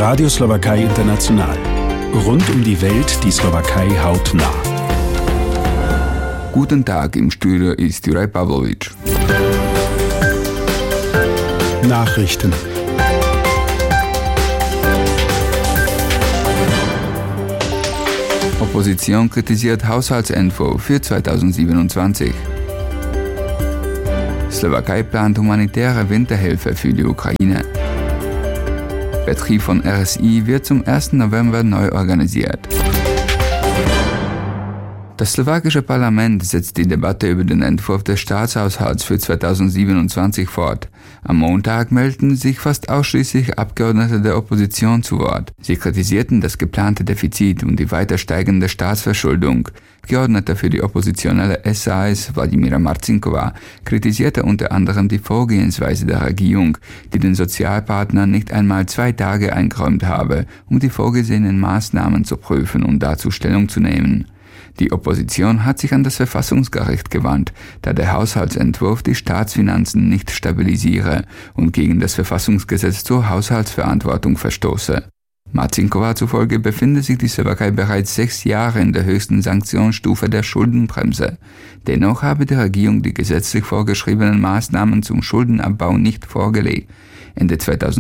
Radio Slowakei International. Rund um die Welt die Slowakei hautnah. Guten Tag, im Studio ist Juraj Pavlovic. Nachrichten. Opposition kritisiert Haushaltsentwurf für 2027. Slowakei plant humanitäre Winterhilfe für die Ukraine. Betrieb von RSI wird zum 1. November neu organisiert. Das slowakische Parlament setzt die Debatte über den Entwurf des Staatshaushalts für 2027 fort. Am Montag meldeten sich fast ausschließlich Abgeordnete der Opposition zu Wort. Sie kritisierten das geplante Defizit und die weiter steigende Staatsverschuldung. Abgeordneter für die oppositionelle SAS, Vladimíra Marcinková, kritisierte unter anderem die Vorgehensweise der Regierung, die den Sozialpartnern nicht einmal 2 Tage eingeräumt habe, um die vorgesehenen Maßnahmen zu prüfen und dazu Stellung zu nehmen. Die Opposition hat sich an das Verfassungsgericht gewandt, da der Haushaltsentwurf die Staatsfinanzen nicht stabilisiere und gegen das Verfassungsgesetz zur Haushaltsverantwortung verstoße. Marcinková zufolge befindet sich die Slowakei bereits 6 Jahre in der höchsten Sanktionsstufe der Schuldenbremse. Dennoch habe die Regierung die gesetzlich vorgeschriebenen Maßnahmen zum Schuldenabbau nicht vorgelegt. Ende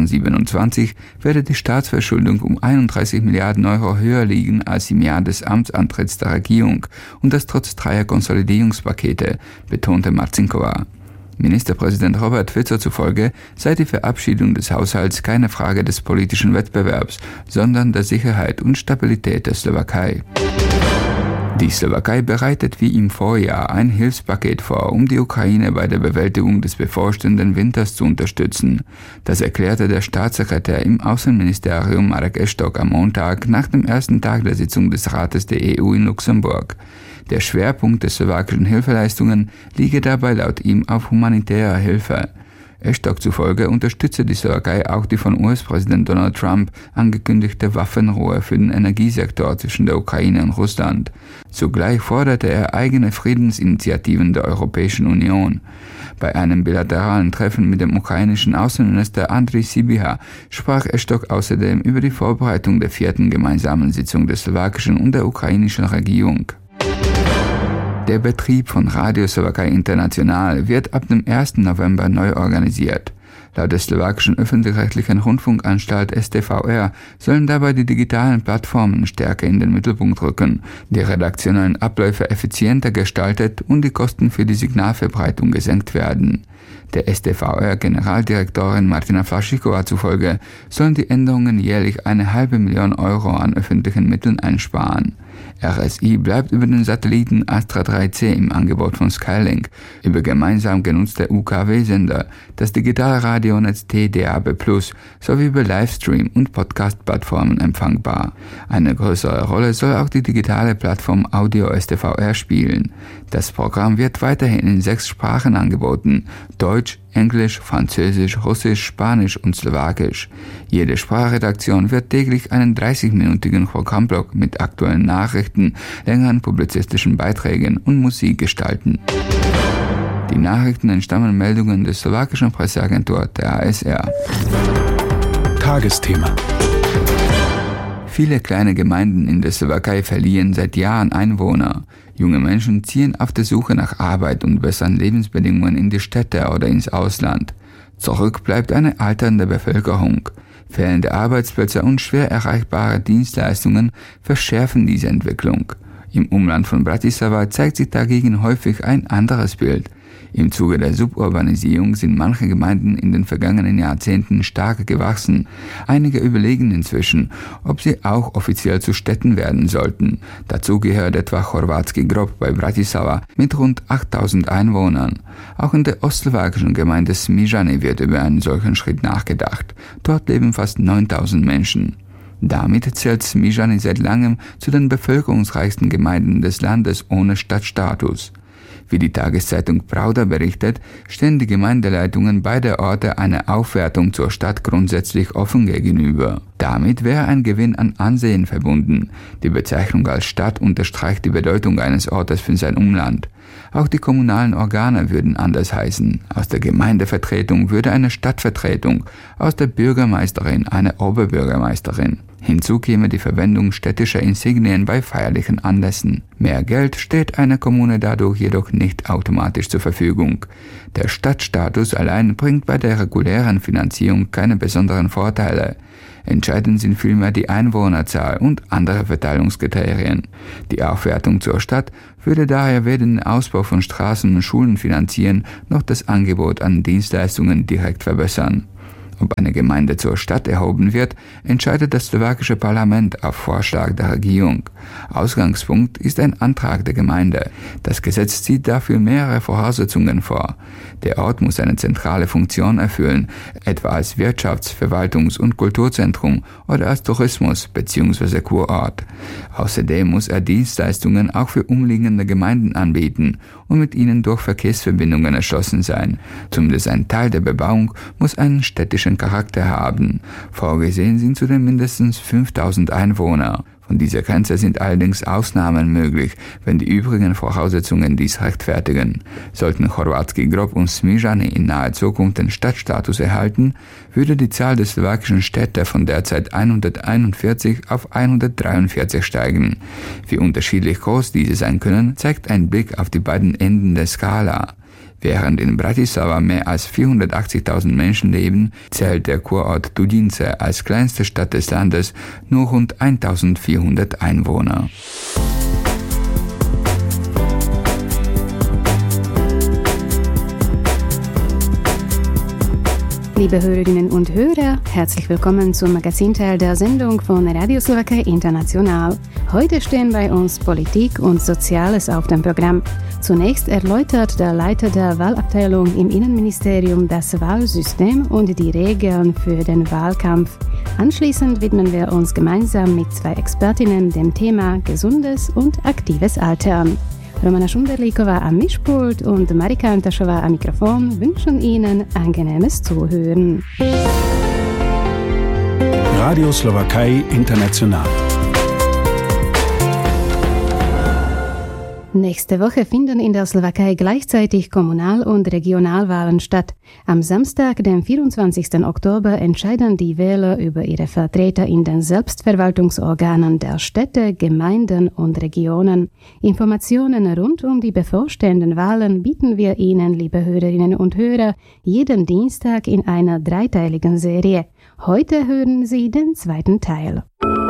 2027 werde die Staatsverschuldung um 31 Milliarden Euro höher liegen als im Jahr des Amtsantritts der Regierung und das trotz 3 Konsolidierungspakete, betonte Marcinková. Ministerpräsident Robert Fico zufolge sei die Verabschiedung des Haushalts keine Frage des politischen Wettbewerbs, sondern der Sicherheit und Stabilität der Slowakei. Die Slowakei bereitet wie im Vorjahr ein Hilfspaket vor, um die Ukraine bei der Bewältigung des bevorstehenden Winters zu unterstützen. Das erklärte der Staatssekretär im Außenministerium Marek Eštok am Montag nach dem ersten Tag der Sitzung des Rates der EU in Luxemburg. Der Schwerpunkt der slowakischen Hilfeleistungen liege dabei laut ihm auf humanitärer Hilfe. Eštok zufolge unterstütze die Slowakei auch die von US-Präsident Donald Trump angekündigte Waffenruhe für den Energiesektor zwischen der Ukraine und Russland. Zugleich forderte er eigene Friedensinitiativen der Europäischen Union. Bei einem bilateralen Treffen mit dem ukrainischen Außenminister Andriy Sybiha sprach Eštok außerdem über die Vorbereitung der 4. gemeinsamen Sitzung der slowakischen und der ukrainischen Regierung. Der Betrieb von Radio Slowakei International wird ab dem 1. November neu organisiert. Laut der slowakischen öffentlich-rechtlichen Rundfunkanstalt STVR sollen dabei die digitalen Plattformen stärker in den Mittelpunkt rücken, die redaktionellen Abläufe effizienter gestaltet und die Kosten für die Signalverbreitung gesenkt werden. Der STVR-Generaldirektorin Martina Flašíková zufolge sollen die Änderungen jährlich 500.000 Euro an öffentlichen Mitteln einsparen. RSI bleibt über den Satelliten Astra 3C im Angebot von Skylink, über gemeinsam genutzte UKW-Sender, das digitale Radionetz TDAB+, sowie über Livestream- und Podcast-Plattformen empfangbar. Eine größere Rolle soll auch die digitale Plattform Audio STVR spielen. Das Programm wird weiterhin in 6 Sprachen angeboten: Deutsch, Englisch, Französisch, Russisch, Spanisch und Slowakisch. Jede Sprachredaktion wird täglich einen 30-minütigen Programmblock mit aktuellen Nachrichten, längeren publizistischen Beiträgen und Musik gestalten. Die Nachrichten entstammen Meldungen der slowakischen Presseagentur der ASR. Tagesthema. Viele kleine Gemeinden in der Slowakei verlieren seit Jahren Einwohner. Junge Menschen ziehen auf der Suche nach Arbeit und besseren Lebensbedingungen in die Städte oder ins Ausland. Zurück bleibt eine alternde Bevölkerung. Fehlende Arbeitsplätze und schwer erreichbare Dienstleistungen verschärfen diese Entwicklung. Im Umland von Bratislava zeigt sich dagegen häufig ein anderes Bild. Im Zuge der Suburbanisierung sind manche Gemeinden in den vergangenen Jahrzehnten stark gewachsen. Einige überlegen inzwischen, ob sie auch offiziell zu Städten werden sollten. Dazu gehört etwa Chorvatski Grob bei Bratislava mit rund 8.000 Einwohnern. Auch in der ostslowakischen Gemeinde Smížany wird über einen solchen Schritt nachgedacht. Dort leben fast 9.000 Menschen. Damit zählt Smížany seit langem zu den bevölkerungsreichsten Gemeinden des Landes ohne Stadtstatus. Wie die Tageszeitung Pravda berichtet, stehen die Gemeindeleitungen beider Orte einer Aufwertung zur Stadt grundsätzlich offen gegenüber. Damit wäre ein Gewinn an Ansehen verbunden. Die Bezeichnung als Stadt unterstreicht die Bedeutung eines Ortes für sein Umland. Auch die kommunalen Organe würden anders heißen. Aus der Gemeindevertretung würde eine Stadtvertretung, aus der Bürgermeisterin eine Oberbürgermeisterin. Hinzu käme die Verwendung städtischer Insignien bei feierlichen Anlässen. Mehr Geld steht einer Kommune dadurch jedoch nicht automatisch zur Verfügung. Der Stadtstatus allein bringt bei der regulären Finanzierung keine besonderen Vorteile. Entscheidend sind vielmehr die Einwohnerzahl und andere Verteilungskriterien. Die Aufwertung zur Stadt würde daher weder den Ausbau von Straßen und Schulen finanzieren, noch das Angebot an Dienstleistungen direkt verbessern. Ob eine Gemeinde zur Stadt erhoben wird, entscheidet das slowakische Parlament auf Vorschlag der Regierung. Ausgangspunkt ist ein Antrag der Gemeinde. Das Gesetz sieht dafür mehrere Voraussetzungen vor. Der Ort muss eine zentrale Funktion erfüllen, etwa als Wirtschafts-, Verwaltungs- und Kulturzentrum oder als Tourismus- bzw. Kurort. Außerdem muss er Dienstleistungen auch für umliegende Gemeinden anbieten und mit ihnen durch Verkehrsverbindungen erschlossen sein. Zumindest ein Teil der Bebauung muss einen städtischen Charakter haben. Vorgesehen sind zudem mindestens 5000 Einwohner. Von dieser Grenze sind allerdings Ausnahmen möglich, wenn die übrigen Voraussetzungen dies rechtfertigen. Sollten Chorvatski Grob und Smižany in naher Zukunft den Stadtstatus erhalten, würde die Zahl der slowakischen Städte von derzeit 141 auf 143 steigen. Wie unterschiedlich groß diese sein können, zeigt ein Blick auf die beiden Enden der Skala. Während in Bratislava mehr als 480.000 Menschen leben, zählt der Kurort Tudince als kleinste Stadt des Landes nur rund 1.400 Einwohner. Liebe Hörerinnen und Hörer, herzlich willkommen zum Magazinteil der Sendung von Radio Slowakei International. Heute stehen bei uns Politik und Soziales auf dem Programm. Zunächst erläutert der Leiter der Wahlabteilung im Innenministerium das Wahlsystem und die Regeln für den Wahlkampf. Anschließend widmen wir uns gemeinsam mit zwei Expertinnen dem Thema gesundes und aktives Altern. Romana Šunderlíková am Mischpult und Marika Antašová am Mikrofon wünschen Ihnen angenehmes Zuhören. Radio Slowakei International. Nächste Woche finden in der Slowakei gleichzeitig Kommunal- und Regionalwahlen statt. Am Samstag, dem 24. Oktober, entscheiden die Wähler über ihre Vertreter in den Selbstverwaltungsorganen der Städte, Gemeinden und Regionen. Informationen rund um die bevorstehenden Wahlen bieten wir Ihnen, liebe Hörerinnen und Hörer, jeden Dienstag in einer dreiteiligen Serie. Heute hören Sie den zweiten Teil.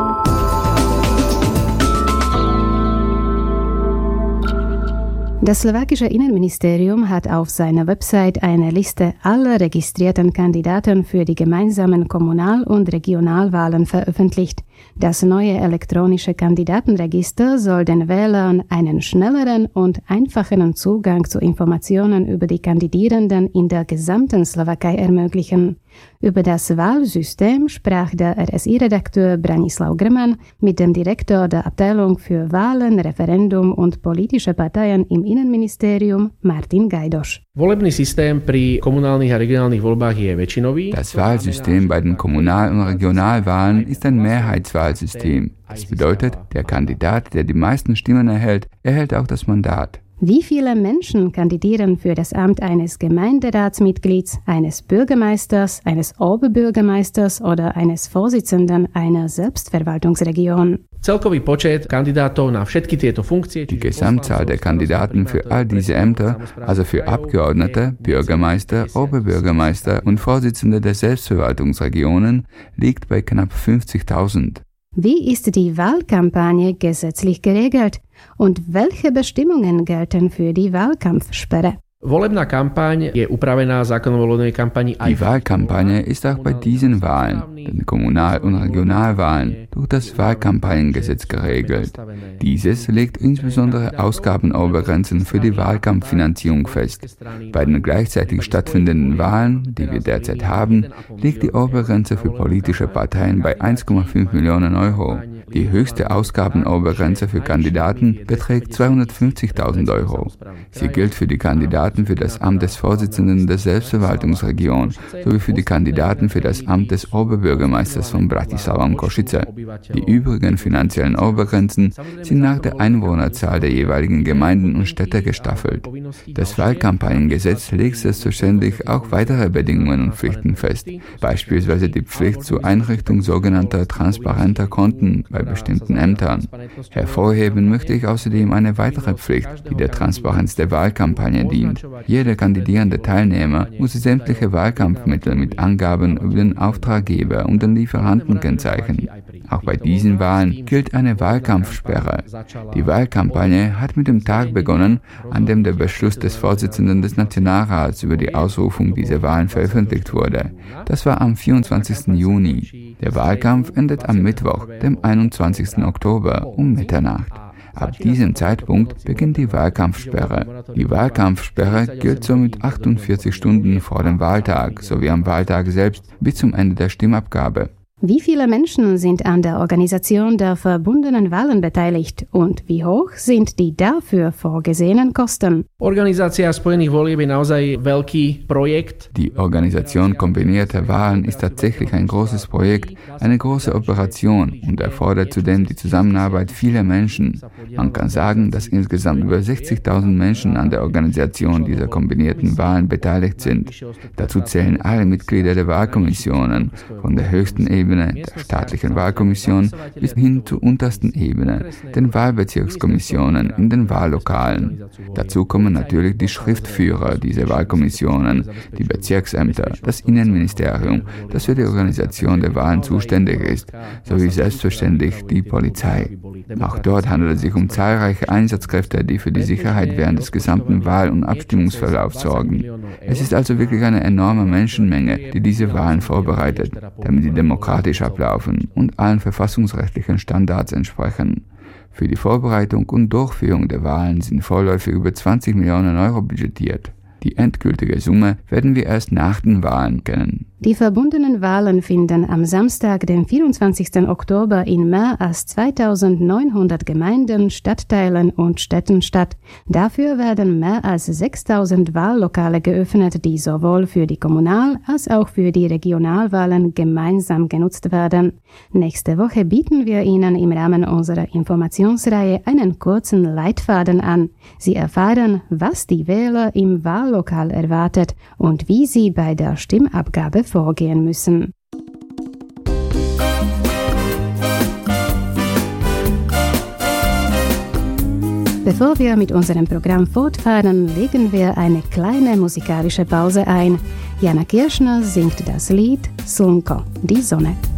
Das slowakische Innenministerium hat auf seiner Website eine Liste aller registrierten Kandidaten für die gemeinsamen Kommunal- und Regionalwahlen veröffentlicht. Das neue elektronische Kandidatenregister soll den Wählern einen schnelleren und einfacheren Zugang zu Informationen über die Kandidierenden in der gesamten Slowakei ermöglichen. Über das Wahlsystem sprach der RSI-Redakteur Branislav Grman mit dem Direktor der Abteilung für Wahlen, Referendum und politische Parteien im Innenministerium Martin Gajdoš. Das Wahlsystem bei den Kommunal- und Regionalwahlen ist ein Mehrheitswahlsystem. Das bedeutet, der Kandidat, der die meisten Stimmen erhält, erhält auch das Mandat. Wie viele Menschen kandidieren für das Amt eines Gemeinderatsmitglieds, eines Bürgermeisters, eines Oberbürgermeisters oder eines Vorsitzenden einer Selbstverwaltungsregion? Die Gesamtzahl der Kandidaten für all diese Ämter, also für Abgeordnete, Bürgermeister, Oberbürgermeister und Vorsitzende der Selbstverwaltungsregionen, liegt bei knapp 50.000. Wie ist die Wahlkampagne gesetzlich geregelt? Und welche Bestimmungen gelten für die Wahlkampfsperre? Die Wahlkampagne ist auch bei diesen Wahlen, den Kommunal- und Regionalwahlen, durch das Wahlkampagnengesetz geregelt. Dieses legt insbesondere Ausgabenobergrenzen für die Wahlkampffinanzierung fest. Bei den gleichzeitig stattfindenden Wahlen, die wir derzeit haben, liegt die Obergrenze für politische Parteien bei 1,5 Millionen Euro. Die höchste Ausgabenobergrenze für Kandidaten beträgt 250.000 Euro. Sie gilt für die Kandidaten für das Amt des Vorsitzenden der Selbstverwaltungsregion sowie für die Kandidaten für das Amt des Oberbürgermeisters Bürgermeisters von Bratislava und Košice. Die übrigen finanziellen Obergrenzen sind nach der Einwohnerzahl der jeweiligen Gemeinden und Städte gestaffelt. Das Wahlkampagnengesetz legt selbstverständlich auch weitere Bedingungen und Pflichten fest, beispielsweise die Pflicht zur Einrichtung sogenannter transparenter Konten bei bestimmten Ämtern. Hervorheben möchte ich außerdem eine weitere Pflicht, die der Transparenz der Wahlkampagne dient. Jeder kandidierende Teilnehmer muss sämtliche Wahlkampfmittel mit Angaben über den Auftraggeber und den Lieferanten kennzeichnen. Auch bei diesen Wahlen gilt eine Wahlkampfsperre. Die Wahlkampagne hat mit dem Tag begonnen, an dem der Beschluss des Vorsitzenden des Nationalrats über die Ausrufung dieser Wahlen veröffentlicht wurde. Das war am 24. Juni. Der Wahlkampf endet am Mittwoch, dem 21. Oktober um Mitternacht. Ab diesem Zeitpunkt beginnt die Wahlkampfsperre. Die Wahlkampfsperre gilt somit 48 Stunden vor dem Wahltag sowie am Wahltag selbst bis zum Ende der Stimmabgabe. Wie viele Menschen sind an der Organisation der verbundenen Wahlen beteiligt und wie hoch sind die dafür vorgesehenen Kosten? Organizácia spojených volieb je naozaj veľký projekt. Die Organisation kombinierter Wahlen ist tatsächlich ein großes Projekt, eine große Operation und erfordert zudem die Zusammenarbeit vieler Menschen. Man kann sagen, dass insgesamt über 60.000 Menschen an der Organisation dieser kombinierten Wahlen beteiligt sind. Dazu zählen alle Mitglieder der Wahlkommissionen, von der höchsten Ebene, der staatlichen Wahlkommission, bis hin zur untersten Ebene, den Wahlbezirkskommissionen in den Wahllokalen. Dazu kommen natürlich die Schriftführer dieser Wahlkommissionen, die Bezirksämter, das Innenministerium, das für die Organisation der Wahlen zuständig ist, sowie selbstverständlich die Polizei. Auch dort handelt es sich um zahlreiche Einsatzkräfte, die für die Sicherheit während des gesamten Wahl- und Abstimmungsverlaufs sorgen. Es ist also wirklich eine enorme Menschenmenge, die diese Wahlen vorbereitet, damit sie demokratisch ablaufen und allen verfassungsrechtlichen Standards entsprechen. Für die Vorbereitung und Durchführung der Wahlen sind vorläufig über 20 Millionen Euro budgetiert. Die endgültige Summe werden wir erst nach den Wahlen kennen. Die verbundenen Wahlen finden am Samstag, den 24. Oktober in mehr als 2900 Gemeinden, Stadtteilen und Städten statt. Dafür werden mehr als 6000 Wahllokale geöffnet, die sowohl für die Kommunal- als auch für die Regionalwahlen gemeinsam genutzt werden. Nächste Woche bieten wir Ihnen im Rahmen unserer Informationsreihe einen kurzen Leitfaden an. Sie erfahren, was die Wähler im Wahllokal erwartet und wie sie bei der Stimmabgabe vorgehen müssen. Bevor wir mit unserem Programm fortfahren, legen wir eine kleine musikalische Pause ein. Jana Kirschner singt das Lied Slunko, die Sonne.